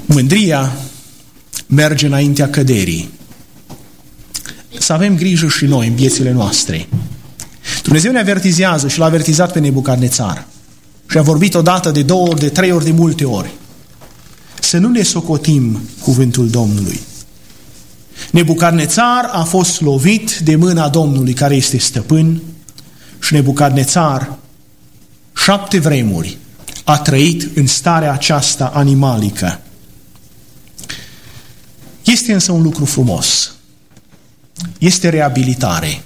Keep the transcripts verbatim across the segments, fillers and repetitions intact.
Mândria merge înaintea căderii. Să avem grijă și noi în viețile noastre. Dumnezeu ne avertizează și l-a avertizat pe Nebucadnețar. Și a vorbit odată, de două ori, de trei ori, de multe ori. Să nu ne socotim cuvântul Domnului. Nebucadnețar a fost lovit de mâna Domnului care este stăpân și Nebucadnețar șapte vremuri a trăit în starea aceasta animalică. Este însă un lucru frumos. Este reabilitare.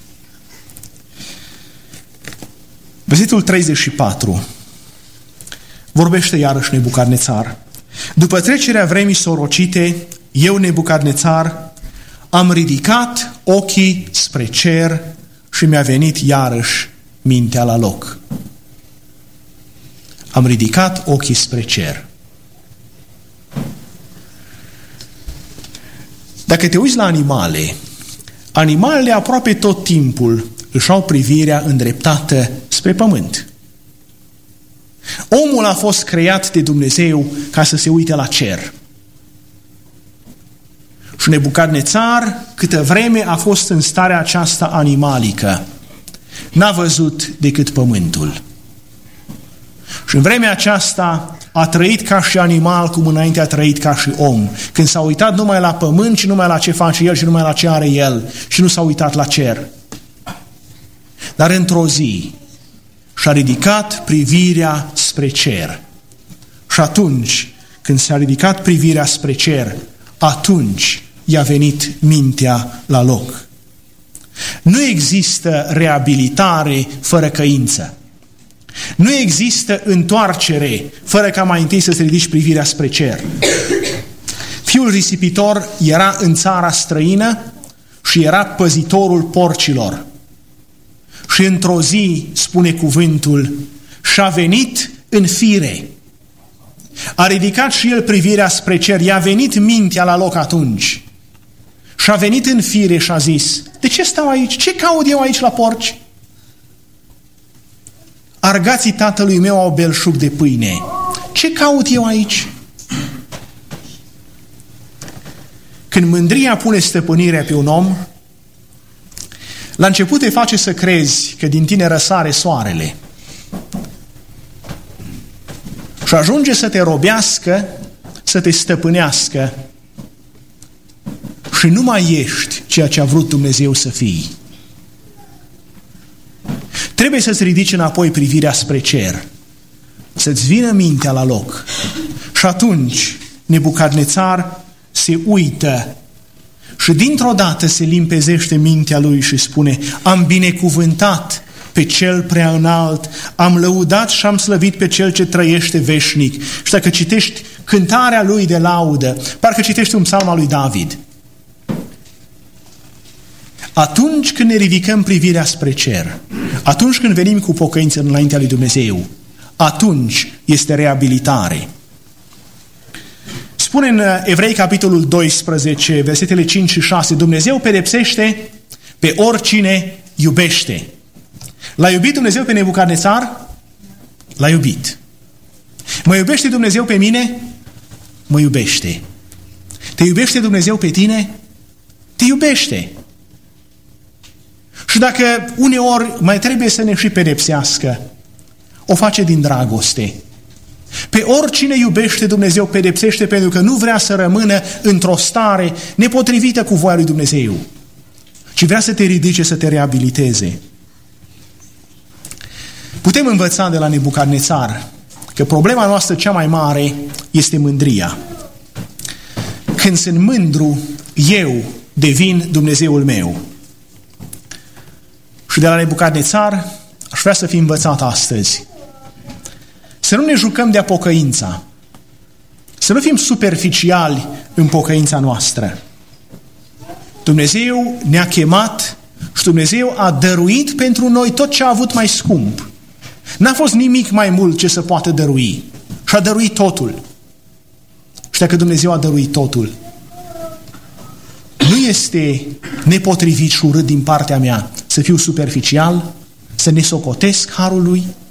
Versetul treizeci și patru vorbește iarăși Nebucadnețar. După trecerea vremii sorocite, eu, Nebucadnețar, am ridicat ochii spre cer și mi-a venit iarăși mintea la loc. Am ridicat ochii spre cer. Dacă te uiți la animale, animalele aproape tot timpul își au privirea îndreptată spre pământ. Omul a fost creat de Dumnezeu ca să se uite la cer. Și Nebucadnețar, câtă vreme a fost în starea aceasta animalică, n-a văzut decât pământul. Și în vremea aceasta a trăit ca și animal, cum înainte a trăit ca și om. Când s-a uitat numai la pământ și numai la ce face el și numai la ce are el și nu s-a uitat la cer. Dar într-o zi și-a ridicat privirea spre cer. Și atunci, când s-a ridicat privirea spre cer, atunci i-a venit mintea la loc. Nu există reabilitare fără căință. Nu există întoarcere fără ca mai întâi să se ridici privirea spre cer. Fiul risipitor era în țara străină și era păzitorul porcilor. Și într-o zi, spune cuvântul, și-a venit în fire. A ridicat și el privirea spre cer, i-a venit mintea la loc atunci. Și-a venit în fire și a zis, de ce stau aici? Ce caut eu aici la porci? Argații tatălui meu au belșug de pâine. Ce caut eu aici? Când mândria pune stăpânirea pe un om, la început te face să crezi că din tine răsare soarele și ajunge să te robească, să te stăpânească și nu mai ești ceea ce a vrut Dumnezeu să fii. Trebuie să-ți ridici înapoi privirea spre cer, să-ți vină mintea la loc. Și atunci Nebucadnețar se uită și dintr-o dată se limpezește mintea lui și spune, am binecuvântat pe cel prea înalt, am lăudat și am slăvit pe cel ce trăiește veșnic. Și dacă citești cântarea lui de laudă, parcă citești un psalm al lui David. Atunci când ne ridicăm privirea spre cer, atunci când venim cu pocăință înaintea lui Dumnezeu, atunci este reabilitare. Spune în Evrei, capitolul doisprezece, versetele cinci și șase, Dumnezeu pedepsește pe oricine iubește. L-a iubit Dumnezeu pe Nebucadnețar? L-a iubit. Mă iubește Dumnezeu pe mine? Mă iubește. Te iubește Dumnezeu pe tine? Te iubește. Și dacă uneori mai trebuie să ne și pedepsească, o face din dragoste. Pe oricine iubește Dumnezeu pedepsește pentru că nu vrea să rămână într-o stare nepotrivită cu voia lui Dumnezeu, ci vrea să te ridice, să te reabiliteze. Putem învăța de la Nebucadnețar că problema noastră cea mai mare este mândria. Când sunt mândru, eu devin Dumnezeul meu. Și de la Nebucadnețar aș vrea să fim învățat astăzi. Să nu ne jucăm de-a pocăința. Să nu fim superficiali în pocăința noastră. Dumnezeu ne-a chemat și Dumnezeu a dăruit pentru noi tot ce a avut mai scump. N-a fost nimic mai mult ce să poată dărui. Și a dăruit totul. Și dacă Dumnezeu a dăruit totul, nu este nepotrivit și urât din partea mea să fiu superficial, să ne socotesc harul Lui?